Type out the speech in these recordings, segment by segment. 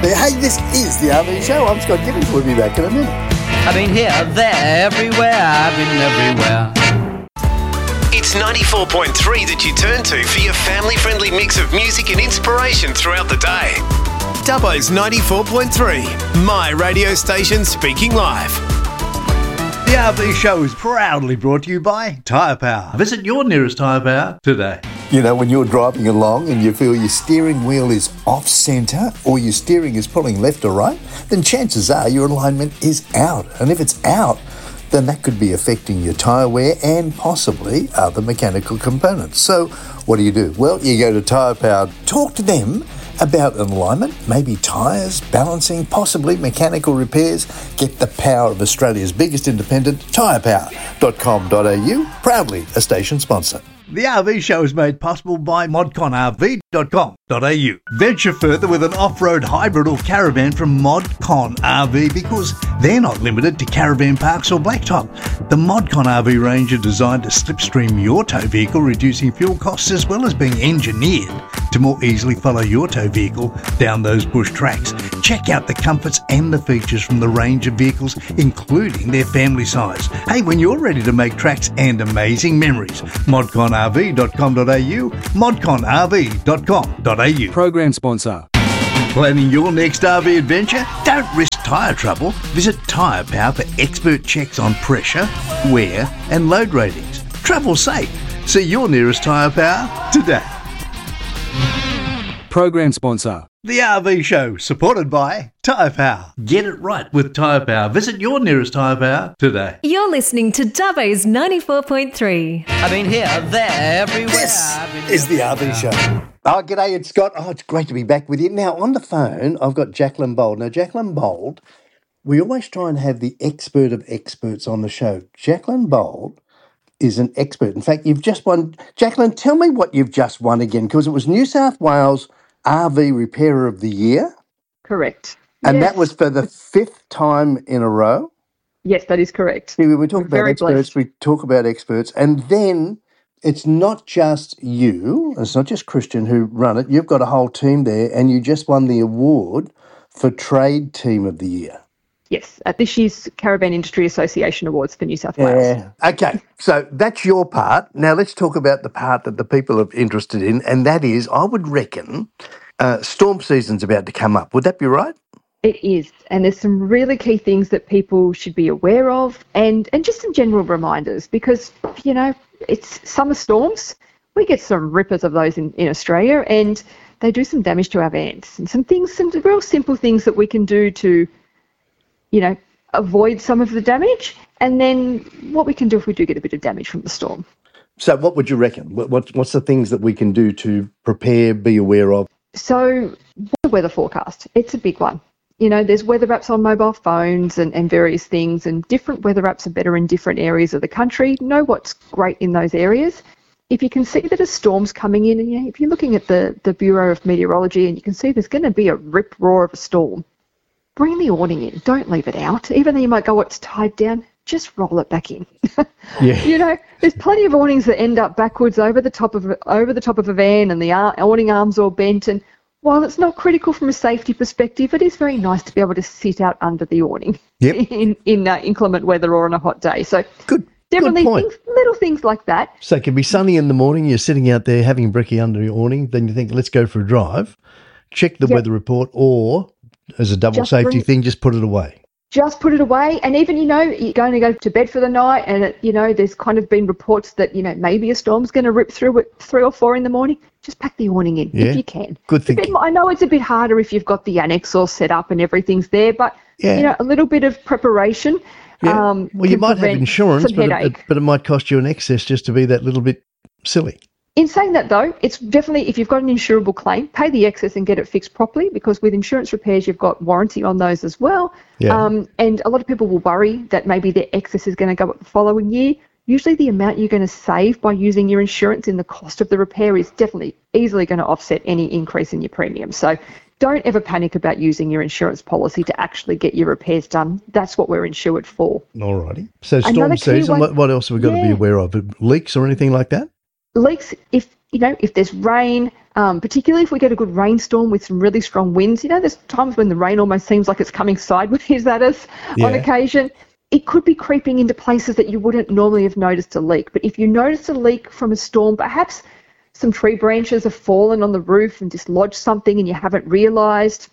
Hey, this is the RV Show. I'm Scott Gibbons. We'll be back in a minute. I've been here, there, everywhere. I've been everywhere. It's 94.3 that you turn to for your family-friendly mix of music and inspiration throughout the day. Dubbo's 94.3, my radio station speaking live. The RV Show is proudly brought to you by Tyre Power. Visit your nearest Tyre Power today. You know, when you're driving along and you feel your steering wheel is off-centre or your steering is pulling left or right, then chances are your alignment is out. And if it's out, then that could be affecting your tyre wear and possibly other mechanical components. So what do? Well, you go to Tyre Power, talk to them about an alignment, maybe tyres, balancing, possibly mechanical repairs. Get the power of Australia's biggest independent, tyrepower.com.au, proudly a station sponsor. The RV Show is made possible by modconrv.com.au. Venture further with an off-road hybrid or caravan from Modcon RV because they're not limited to caravan parks or blacktop. The Modcon RV range are designed to slipstream your tow vehicle, reducing fuel costs as well as being engineered to more easily follow your tow vehicle down those bush tracks. Check out the comforts and the features from the range of vehicles, including their family size. Hey, when you're ready to make tracks and amazing memories, modconrv.com.au, modconrv.com.au. Program sponsor. Planning your next RV adventure? Don't risk tyre trouble. Visit Tyre Power for expert checks on pressure, wear and load ratings. Travel safe. See your nearest Tyre Power today. Program sponsor. The RV Show, supported by Tyre Power. Get it right with Tyre Power. Visit your nearest Tyre Power today. You're listening to Dubbo's 94.3. I've been here, there, everywhere. This I've been is the RV Show. Oh, g'day, it's Scott. Oh, it's great to be back with you. Now, on the phone, I've got Jacqueline Bold. Now, Jacqueline Bold, we always try and have the expert of experts on the show. Jacqueline Bold is an expert. In fact, you've just won. Jacqueline, tell me what you've just won again, because it was New South Wales RV Repairer of the Year. Correct. And Yes. that was for the fifth time in a row. Yes, that is correct. See, we talk We're about very experts, blessed. we talk about experts, and then it's not just you, it's not just Christian who run it, you've got a whole team there, and you just won the award for Trade Team of the Year. Yes, at this year's Caravan Industry Association Awards for New South Wales. Yeah. Okay, so that's your part. Now let's talk about the part that the people are interested in, and that is, I would reckon, storm season's about to come up. Would that be right? It is, and there's some really key things that people should be aware of, and just some general reminders, because, you know, it's summer storms. We get some rippers of those in Australia, and they do some damage to our vans. And some real simple things that we can do to, you know, avoid some of the damage, and then what we can do if we do get a bit of damage from the storm. So what would you reckon? What's the things that we can do to prepare, be aware of? So the weather forecast, it's a big one. You know, there's weather apps on mobile phones and various things, and different weather apps are better in different areas of the country. Know what's great in those areas. If you can see that a storm's coming in, and you know, if you're looking at the Bureau of Meteorology and you can see there's going to be a rip roar of a storm, bring the awning in. Don't leave it out. Even though you might go, it's tied down, just roll it back in. Yeah. You know, there's plenty of awnings that end up backwards over the top of a van, and the awning arms all bent. And while it's not critical from a safety perspective, it is very nice to be able to sit out under the awning in inclement weather or on a hot day. So Good definitely point. little things like that. So it can be sunny in the morning, you're sitting out there having brekkie under your awning, then you think, let's go for a drive, check the weather report, or as a double Just safety bring- thing, just put it away. Just put it away. And even, you know, you're going to go to bed for the night, and, you know, there's kind of been reports that, you know, maybe a storm's going to rip through at 3 or 4 in the morning. Just pack the awning in if you can. Good It's a thinking. bit, I know it's a bit harder if you've got the annex all set up and everything's there, but, you know, a little bit of preparation. Yeah. Well, you can might have prevent insurance, some but headache. it might cost you an excess just to be that little bit silly. In saying that, though, it's definitely, if you've got an insurable claim, pay the excess and get it fixed properly, because with insurance repairs, you've got warranty on those as well. Yeah. And a lot of people will worry that maybe their excess is going to go up the following year. Usually the amount you're going to save by using your insurance in the cost of the repair is definitely easily going to offset any increase in your premium. So don't ever panic about using your insurance policy to actually get your repairs done. That's what we're insured for. All righty. So storm Another key season, one- what else have we got to be Yeah. aware of? Leaks or anything like that? leaks, if there's rain, particularly if we get a good rainstorm with some really strong winds, there's times when the rain almost seems like it's coming sideways at us on occasion. It could be creeping into places that you wouldn't normally have noticed a leak. But if you notice a leak from a storm, perhaps some tree branches have fallen on the roof and dislodged something and you haven't realised,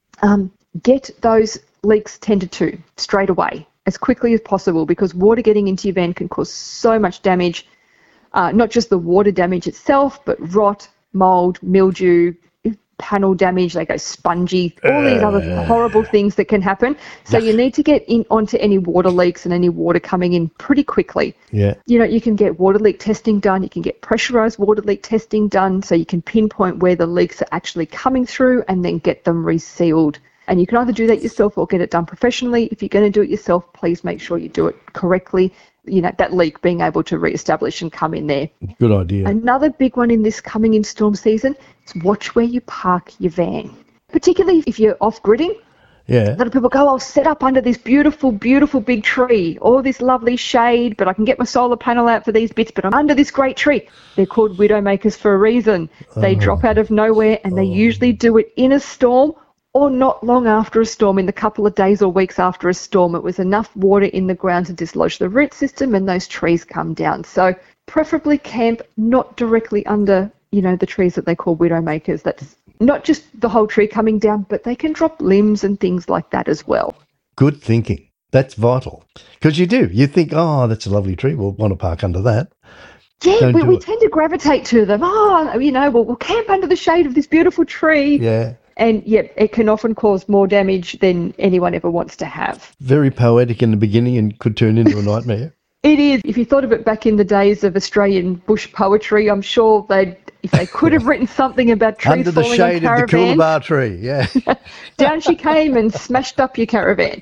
get those leaks tended to straight away as quickly as possible, because water getting into your van can cause so much damage, not just the water damage itself, but rot, mould, mildew, panel damage, they go spongy, all these other horrible things that can happen. So you need to get in onto any water leaks and any water coming in pretty quickly. Yeah. You can get water leak testing done, you can get pressurized water leak testing done, so you can pinpoint where the leaks are actually coming through and then get them resealed. And you can either do that yourself or get it done professionally. If you're going to do it yourself, please make sure you do it correctly. That leak being able to reestablish and come in there. Good idea. Another big one in this coming in storm season is watch where you park your van. Particularly if you're off-gridding. Yeah. A lot of people go, I'll set up under this beautiful, beautiful big tree, all this lovely shade, but I can get my solar panel out for these bits, but I'm under this great tree. They're called widowmakers for a reason. They drop out of nowhere, and they usually do it in a storm or not long after a storm, in the couple of days or weeks after a storm. It was enough water in the ground to dislodge the root system and those trees come down. So preferably camp not directly under, the trees that they call widowmakers. That's not just the whole tree coming down, but they can drop limbs and things like that as well. Good thinking. That's vital. Because you do. You think, oh, that's a lovely tree. We'll want to park under that. Yeah, we tend to gravitate to them. We'll camp under the shade of this beautiful tree. Yeah. And, it can often cause more damage than anyone ever wants to have. Very poetic in the beginning and could turn into a nightmare. It is. If you thought of it back in the days of Australian bush poetry, I'm sure if they could have written something about trees under the falling shade on of the caravans, Coolabah tree, yeah. down she came and smashed up your caravan.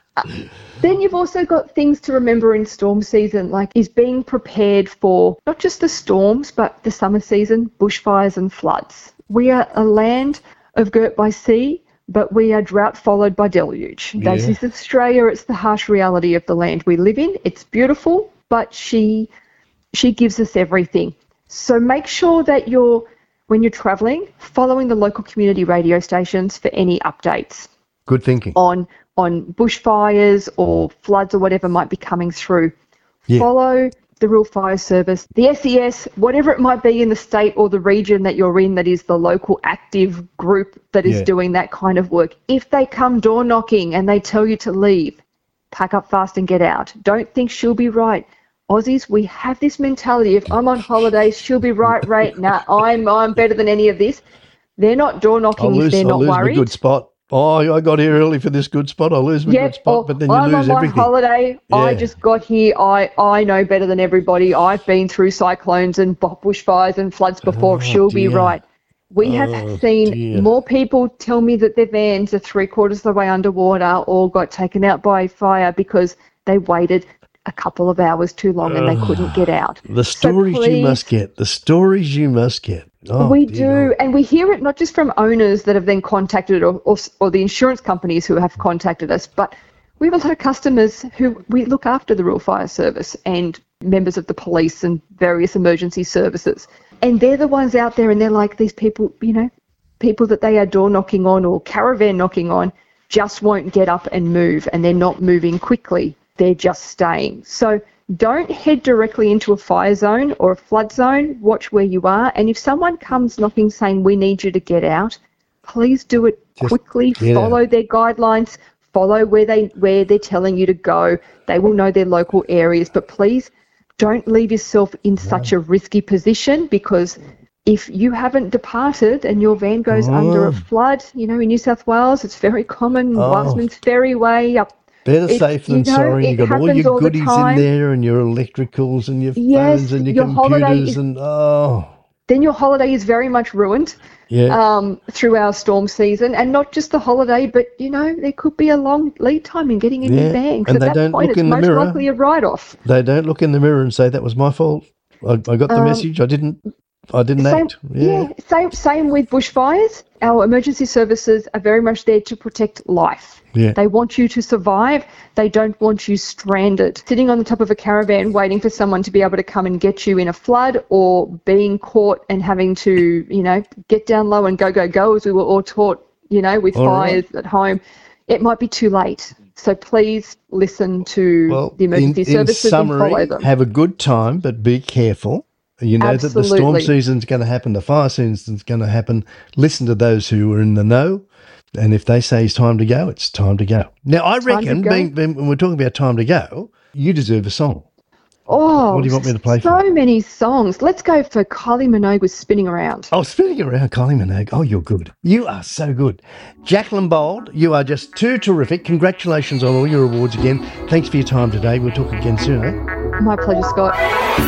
Then you've also got things to remember in storm season, like is being prepared for not just the storms, but the summer season, bushfires and floods. We are a land of girt by sea, but we are drought followed by deluge. Yeah. This is Australia. It's the harsh reality of the land we live in. It's beautiful, but she gives us everything. So make sure that when you're travelling, following the local community radio stations for any updates. Good thinking. On bushfires or floods or whatever might be coming through. Yeah. Follow the Rural Fire Service, the SES, whatever it might be in the state or the region that you're in that is the local active group that is doing that kind of work. If they come door knocking and they tell you to leave, pack up fast and get out. Don't think she'll be right. Aussies, we have this mentality, if I'm on holidays, she'll be right. Nah, I'm better than any of this. They're not door knocking if they're not worried. I'll lose my good spot. Oh, I got here early for this good spot. I'll lose my good spot, but then you lose everything. I'm on holiday. Yeah. I just got here. I know better than everybody. I've been through cyclones and bushfires and floods before. She'll be right. We have seen more people tell me that their vans are 3/4 of the way underwater or got taken out by fire because they waited a couple of hours too long and they couldn't get out. The stories you must get. The stories you must get. Oh, we do, and we hear it not just from owners that have then contacted or the insurance companies who have contacted us, but we have a lot of customers who we look after the Rural Fire Service and members of the police and various emergency services. And they're the ones out there and they're like these people, people that they are door knocking on or caravan knocking on just won't get up and move, and they're not moving quickly. They're just staying. So don't head directly into a fire zone or a flood zone. Watch where you are. And if someone comes knocking saying, we need you to get out, please do it quickly. Follow their guidelines. Follow where they're telling you to go. They will know their local areas. But please don't leave yourself in such a risky position, because if you haven't departed and your van goes under a flood, in New South Wales, it's very common. Wiseman's Ferry Way up. Better safe than sorry. You've got all your goodies in there and your electricals and your phones and your computers then your holiday is very much ruined through our storm season. And not just the holiday, but, there could be a long lead time in getting in your van. And at that point, it's most likely a write-off. They don't look in the mirror and say, that was my fault. I got the message. I didn't I didn't act. Yeah. Same with bushfires. Our emergency services are very much there to protect life. Yeah. They want you to survive. They don't want you stranded, sitting on the top of a caravan waiting for someone to be able to come and get you in a flood, or being caught and having to, get down low and go, as we were all taught, with All fires at home. It might be too late. So please listen to the emergency services in summary, and follow them. Have a good time, but be careful. You know that the storm Absolutely. season's going to happen, the fire season's going to happen. Listen to those who are in the know, and if they say it's time to go, it's time to go. Now, I reckon, when we're talking about time to go, you deserve a song. Oh, What do you want me to play so for? many songs. Let's go for Kylie Minogue with Spinning Around. Oh, spinning around, Kylie Minogue. Oh, you're good. You are so good. Jacqueline Bold, you are just too terrific. Congratulations on all your awards again. Thanks for your time today. We'll talk again soon, eh? My pleasure, Scott.